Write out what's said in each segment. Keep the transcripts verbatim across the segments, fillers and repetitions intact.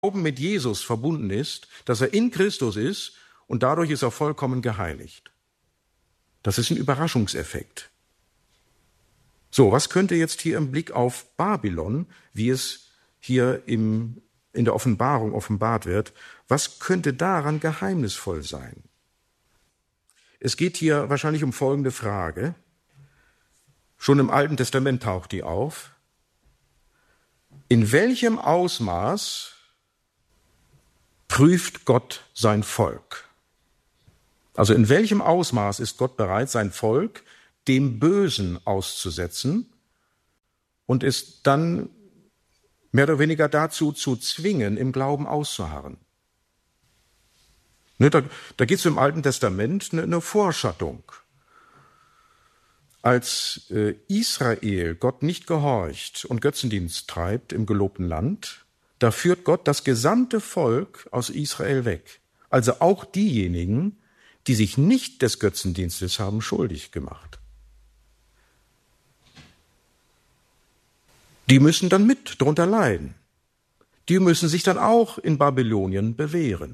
Glauben mit Jesus verbunden ist, dass er in Christus ist und dadurch ist er vollkommen geheiligt. Das ist ein Überraschungseffekt. So, was könnte jetzt hier im Blick auf Babylon, wie es hier im, in der Offenbarung offenbart wird, was könnte daran geheimnisvoll sein? Es geht hier wahrscheinlich um folgende Frage. Schon im Alten Testament taucht die auf. In welchem Ausmaß prüft Gott sein Volk? Also in welchem Ausmaß ist Gott bereit, sein Volk dem Bösen auszusetzen und ist dann mehr oder weniger dazu zu zwingen, im Glauben auszuharren? Ne, da da geht es im Alten Testament eine, eine Vorschattung. Als äh, Israel Gott nicht gehorcht und Götzendienst treibt im gelobten Land, da führt Gott das gesamte Volk aus Israel weg. Also auch diejenigen, die sich nicht des Götzendienstes haben schuldig gemacht. Die müssen dann mit drunter leiden. Die müssen sich dann auch in Babylonien bewähren.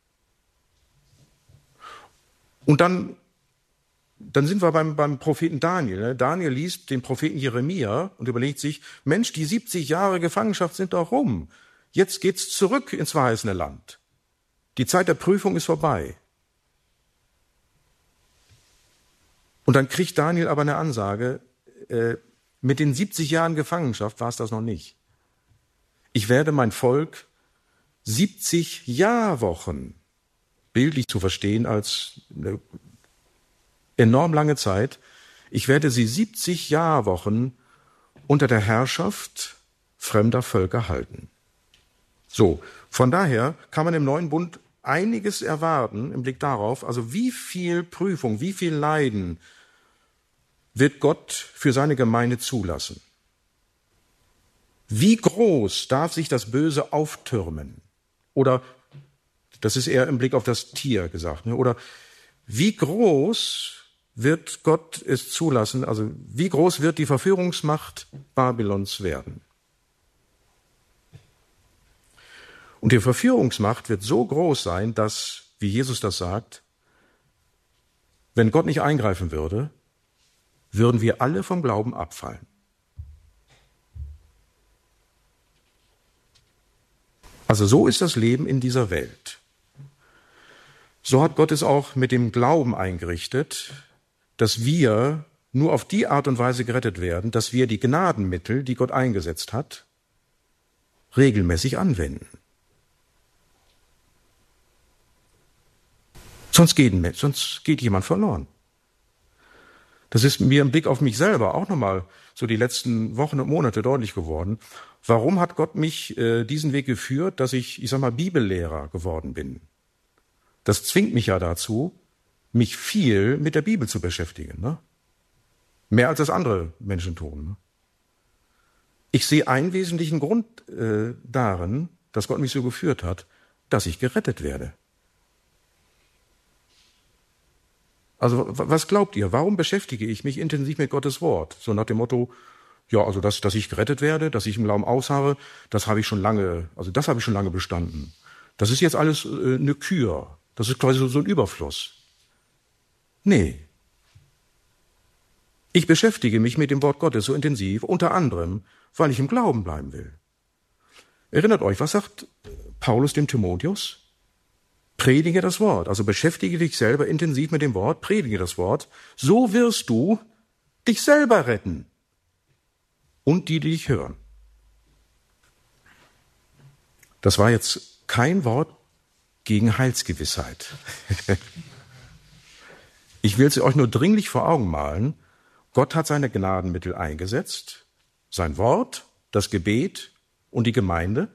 Und dann, dann sind wir beim, beim Propheten Daniel. Ne? Daniel liest den Propheten Jeremia und überlegt sich, Mensch, die siebzig Jahre Gefangenschaft sind doch rum. Jetzt geht's zurück ins verheißene Land. Die Zeit der Prüfung ist vorbei. Und dann kriegt Daniel aber eine Ansage, äh, mit den siebzig Jahren Gefangenschaft war es das noch nicht. Ich werde mein Volk siebzig Jahrwochen, bildlich zu verstehen als eine enorm lange Zeit, ich werde sie siebzig Jahrwochen unter der Herrschaft fremder Völker halten. So, von daher kann man im neuen Bund einiges erwarten im Blick darauf, also wie viel Prüfung, wie viel Leiden wird Gott für seine Gemeinde zulassen? Wie groß darf sich das Böse auftürmen? Oder, das ist eher im Blick auf das Tier gesagt, ne? Oder wie groß wird Gott es zulassen, also wie groß wird die Verführungsmacht Babylons werden? Und die Verführungsmacht wird so groß sein, dass, wie Jesus das sagt, wenn Gott nicht eingreifen würde, würden wir alle vom Glauben abfallen. Also so ist das Leben in dieser Welt. So hat Gott es auch mit dem Glauben eingerichtet, dass wir nur auf die Art und Weise gerettet werden, dass wir die Gnadenmittel, die Gott eingesetzt hat, regelmäßig anwenden. Sonst geht, sonst geht jemand verloren. Das ist mir im Blick auf mich selber auch nochmal so die letzten Wochen und Monate deutlich geworden. Warum hat Gott mich äh, diesen Weg geführt, dass ich, ich sag mal, Bibellehrer geworden bin? Das zwingt mich ja dazu, mich viel mit der Bibel zu beschäftigen. Ne? Mehr als das andere Menschen tun. Ne? Ich sehe einen wesentlichen Grund äh, darin, dass Gott mich so geführt hat, dass ich gerettet werde. Also was glaubt ihr? Warum beschäftige ich mich intensiv mit Gottes Wort? So nach dem Motto, ja, also dass, dass ich gerettet werde, dass ich im Glauben ausharre, das habe ich schon lange, also das habe ich schon lange bestanden. Das ist jetzt alles äh, eine Kür. Das ist quasi so, so ein Überfluss. Nee. Ich beschäftige mich mit dem Wort Gottes so intensiv, unter anderem, weil ich im Glauben bleiben will. Erinnert euch, was sagt Paulus dem Timotheus? Predige das Wort, also beschäftige dich selber intensiv mit dem Wort, predige das Wort, so wirst du dich selber retten und die, die dich hören. Das war jetzt kein Wort gegen Heilsgewissheit. Ich will es euch nur dringlich vor Augen malen. Gott hat seine Gnadenmittel eingesetzt, sein Wort, das Gebet und die Gemeinde,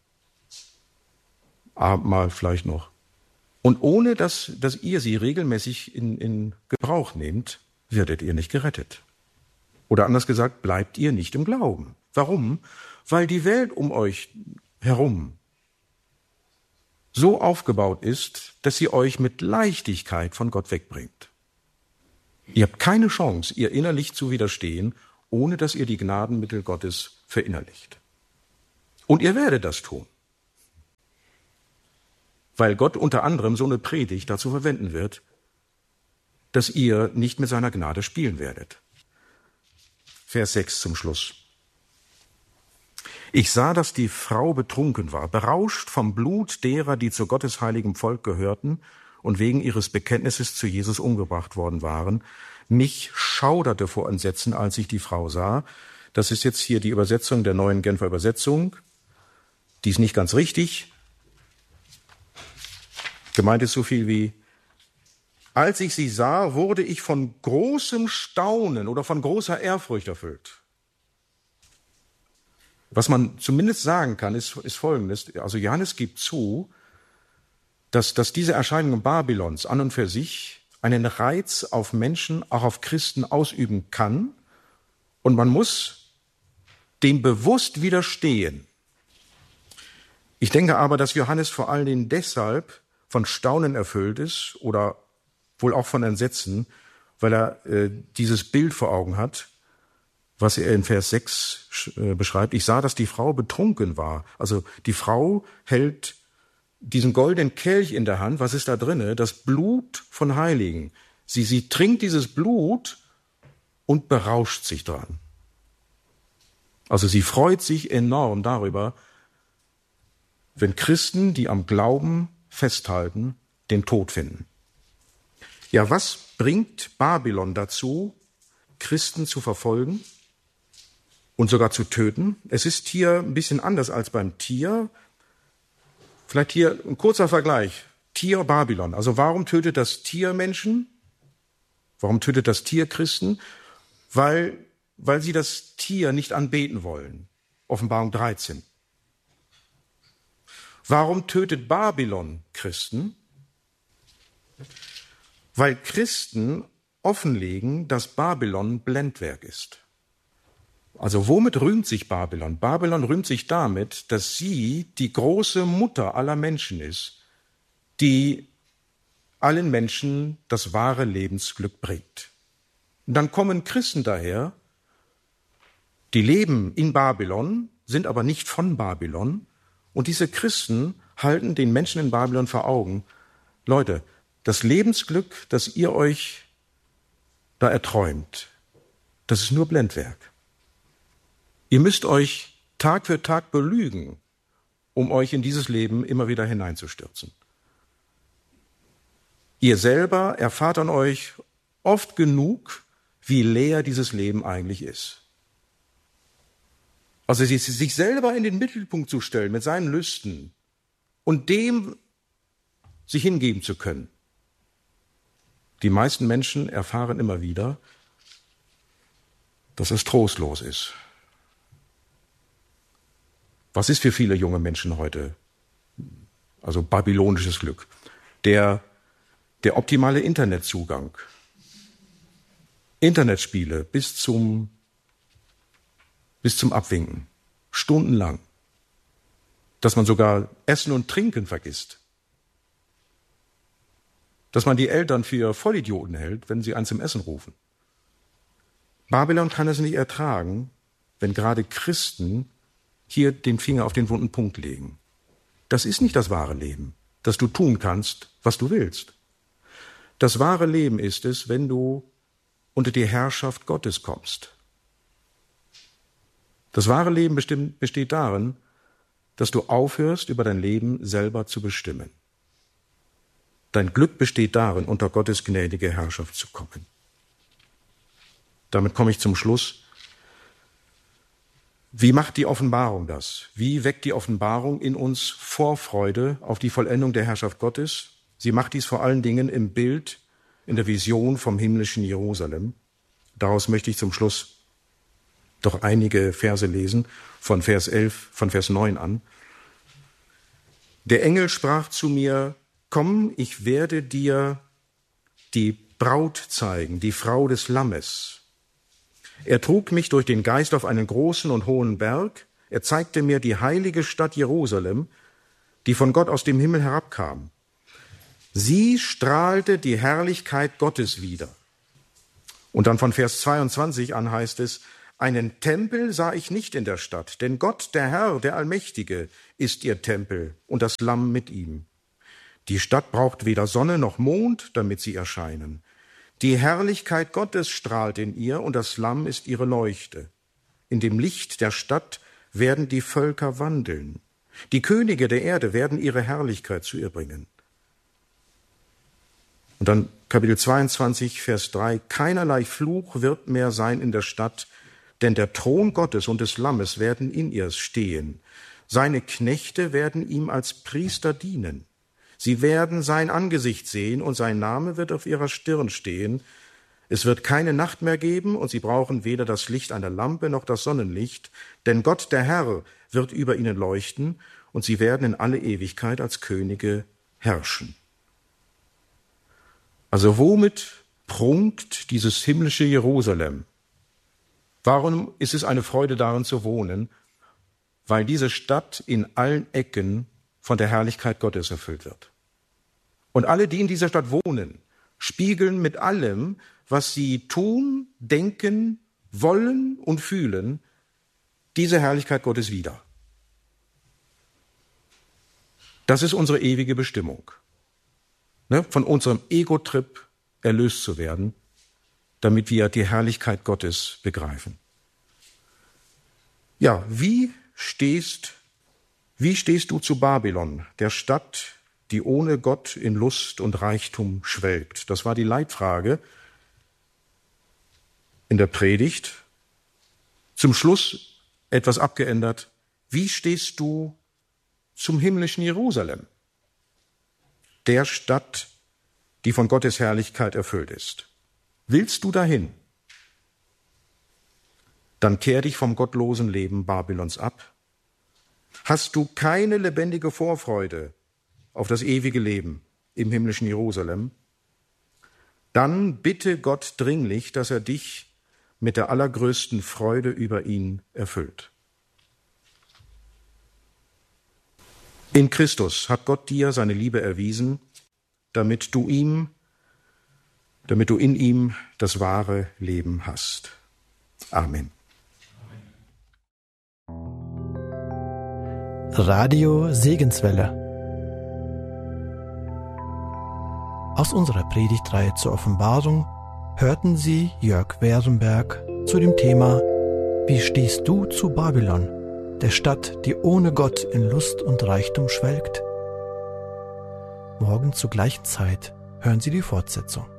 Abendmahl vielleicht noch. Und ohne, dass, dass ihr sie regelmäßig in, in Gebrauch nehmt, werdet ihr nicht gerettet. Oder anders gesagt, bleibt ihr nicht im Glauben. Warum? Weil die Welt um euch herum so aufgebaut ist, dass sie euch mit Leichtigkeit von Gott wegbringt. Ihr habt keine Chance, ihr innerlich zu widerstehen, ohne dass ihr die Gnadenmittel Gottes verinnerlicht. Und ihr werdet das tun. weil Gott unter anderem so eine Predigt dazu verwenden wird, dass ihr nicht mit seiner Gnade spielen werdet. Vers sechs zum Schluss. Ich sah, dass die Frau betrunken war, berauscht vom Blut derer, die zu Gottes heiligem Volk gehörten und wegen ihres Bekenntnisses zu Jesus umgebracht worden waren. Mich schauderte vor Entsetzen, als ich die Frau sah. Das ist jetzt hier die Übersetzung der neuen Genfer Übersetzung. Die ist nicht ganz richtig. Gemeint ist so viel wie: Als ich sie sah, wurde ich von großem Staunen oder von großer Ehrfurcht erfüllt. Was man zumindest sagen kann, ist, ist Folgendes. Also Johannes gibt zu, dass, dass diese Erscheinung Babylons an und für sich einen Reiz auf Menschen, auch auf Christen ausüben kann. Und man muss dem bewusst widerstehen. Ich denke aber, dass Johannes vor allen Dingen deshalb von Staunen erfüllt ist oder wohl auch von Entsetzen, weil er äh, dieses Bild vor Augen hat, was er in Vers sechs äh, beschreibt. Ich sah, dass die Frau betrunken war. Also die Frau hält diesen goldenen Kelch in der Hand. Was ist da drinne? Das Blut von Heiligen. Sie, sie trinkt dieses Blut und berauscht sich dran. Also sie freut sich enorm darüber, wenn Christen, die am Glauben festhalten, den Tod finden. Ja, was bringt Babylon dazu, Christen zu verfolgen und sogar zu töten? Es ist hier ein bisschen anders als beim Tier. Vielleicht hier ein kurzer Vergleich. Tier Babylon. Also warum tötet das Tier Menschen? Warum tötet das Tier Christen? Weil, weil sie das Tier nicht anbeten wollen. Offenbarung dreizehn. Warum tötet Babylon Christen? Weil Christen offenlegen, dass Babylon Blendwerk ist. Also womit rühmt sich Babylon? Babylon rühmt sich damit, dass sie die große Mutter aller Menschen ist, die allen Menschen das wahre Lebensglück bringt. Und dann kommen Christen daher, die leben in Babylon, sind aber nicht von Babylon. Und diese Christen halten den Menschen in Babylon vor Augen: Leute, das Lebensglück, das ihr euch da erträumt, das ist nur Blendwerk. Ihr müsst euch Tag für Tag belügen, um euch in dieses Leben immer wieder hineinzustürzen. Ihr selber erfahrt an euch oft genug, wie leer dieses Leben eigentlich ist. Also sich selber in den Mittelpunkt zu stellen mit seinen Lüsten und dem sich hingeben zu können. Die meisten Menschen erfahren immer wieder, dass es trostlos ist. Was ist für viele junge Menschen heute, also babylonisches Glück? Der, der optimale Internetzugang. Internetspiele bis zum, bis zum Abwinken. Stundenlang. Dass man sogar Essen und Trinken vergisst. Dass man die Eltern für Vollidioten hält, wenn sie einen zum Essen rufen. Babylon kann es nicht ertragen, wenn gerade Christen hier den Finger auf den wunden Punkt legen. Das ist nicht das wahre Leben, dass du tun kannst, was du willst. Das wahre Leben ist es, wenn du unter die Herrschaft Gottes kommst. Das wahre Leben bestimmt, besteht darin, dass du aufhörst, über dein Leben selber zu bestimmen. Dein Glück besteht darin, unter Gottes gnädige Herrschaft zu kommen. Damit komme ich zum Schluss. Wie macht die Offenbarung das? Wie weckt die Offenbarung in uns Vorfreude auf die Vollendung der Herrschaft Gottes? Sie macht dies vor allen Dingen im Bild, in der Vision vom himmlischen Jerusalem. Daraus möchte ich zum Schluss doch einige Verse lesen, von Vers elf, von Vers neun an. Der Engel sprach zu mir: Komm, ich werde dir die Braut zeigen, die Frau des Lammes. Er trug mich durch den Geist auf einen großen und hohen Berg. Er zeigte mir die heilige Stadt Jerusalem, die von Gott aus dem Himmel herabkam. Sie strahlte die Herrlichkeit Gottes wider. Und dann von Vers zweiundzwanzig an heißt es: Einen Tempel sah ich nicht in der Stadt, denn Gott, der Herr, der Allmächtige, ist ihr Tempel und das Lamm mit ihm. Die Stadt braucht weder Sonne noch Mond, damit sie erscheinen. Die Herrlichkeit Gottes strahlt in ihr und das Lamm ist ihre Leuchte. In dem Licht der Stadt werden die Völker wandeln. Die Könige der Erde werden ihre Herrlichkeit zu ihr bringen. Und dann Kapitel zweiundzwanzig, Vers drei. Keinerlei Fluch wird mehr sein in der Stadt, denn der Thron Gottes und des Lammes werden in ihr stehen. Seine Knechte werden ihm als Priester dienen. Sie werden sein Angesicht sehen und sein Name wird auf ihrer Stirn stehen. Es wird keine Nacht mehr geben und sie brauchen weder das Licht einer Lampe noch das Sonnenlicht, denn Gott, der Herr, wird über ihnen leuchten und sie werden in alle Ewigkeit als Könige herrschen. Also womit prunkt dieses himmlische Jerusalem? Warum ist es eine Freude, darin zu wohnen? Weil diese Stadt in allen Ecken von der Herrlichkeit Gottes erfüllt wird. Und alle, die in dieser Stadt wohnen, spiegeln mit allem, was sie tun, denken, wollen und fühlen, diese Herrlichkeit Gottes wider. Das ist unsere ewige Bestimmung. Ne? Von unserem Ego-Trip erlöst zu werden, damit wir die Herrlichkeit Gottes begreifen. Ja, wie stehst, wie stehst du zu Babylon, der Stadt, die ohne Gott in Lust und Reichtum schwelgt? Das war die Leitfrage in der Predigt. Zum Schluss etwas abgeändert. Wie stehst du zum himmlischen Jerusalem, der Stadt, die von Gottes Herrlichkeit erfüllt ist? Willst du dahin? Dann kehr dich vom gottlosen Leben Babylons ab. Hast du keine lebendige Vorfreude auf das ewige Leben im himmlischen Jerusalem? Dann bitte Gott dringlich, dass er dich mit der allergrößten Freude über ihn erfüllt. In Christus hat Gott dir seine Liebe erwiesen, damit du ihm, damit du in ihm das wahre Leben hast. Amen. Radio Segenswelle. Aus unserer Predigtreihe zur Offenbarung hörten Sie Jörg Werenberg zu dem Thema Wie stehst du zu Babylon, der Stadt, die ohne Gott in Lust und Reichtum schwelgt? Morgen zur gleichen Zeit hören Sie die Fortsetzung.